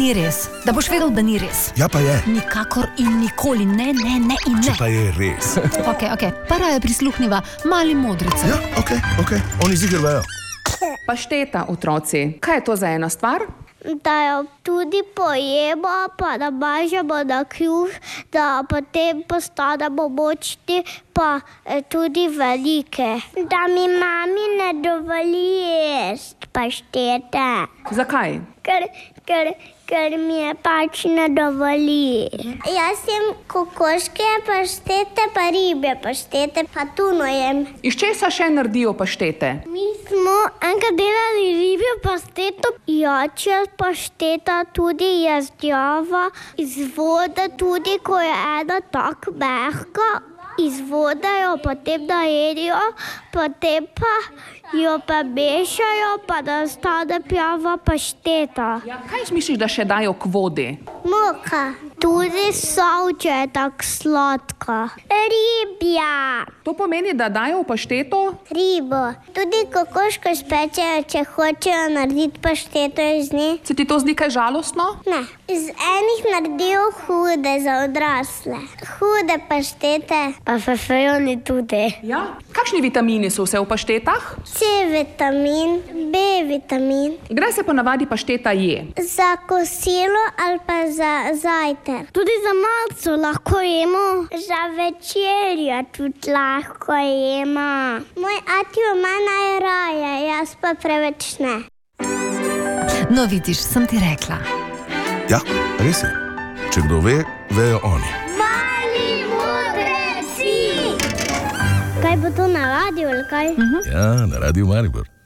ni res. Da boš vedel, da ni res. Ja, pa je. Nikakor in nikoli. Ne in ne. Če pa je res. Ok. Para je prisluhniva mali modrici. Ja, ok. Oni ziher vejo. Pašteta, otroci. Kaj je to za ena stvar? Da jo tudi pojemo, pa da mažemo na kruh, da potem postanemo močni, pa tudi velike. Da mi mami ne dovoli jesti paštete. Zakaj? Ker mi je pač ne dovoli. Jaz jem kokoške paštete, pa ribje paštete, pa tuno jem. Iz česa še naredijo paštete? Mi smo enkrat delali ribjo pašteto, jačja pašteta, tudi jezdiava, iz vode tudi, ko je ena tak mehka, iz vode jo potem najedijo, potem pa jo pa mešajo, pa da stane prava pašteta. Ja, kaj misliš, da še dajo k vodi? Moka, tudi sol, če je tako sladka. Ribja. To pomeni, da dajo v pašteto? Ribo. Tudi kokoško spečejo, če hočejo narediti pašteto iz nje. Se ti to zdi kaj žalostno? Ne. Iz enih naredijo hude za odrasle. Hude paštete. Pa fefejoni tudi. Ja. Kakšni vitamini so vse v paštetah? C vitamin, B vitamin. Kdaj se ponavadi pašteta je? Za kosilo ali pa za zajtrk. Tudi za malco lahko jemo. Za večerjo tudi lahko jemo. Moj ati ima najraje, jaz pa preveč ne. No, vidiš, sem ti rekla. Ja, res je. Če kdo ve, vejo oni. Mali modreci! Kaj bo to na radiju ali kaj? Ja, na Radiu Maribor.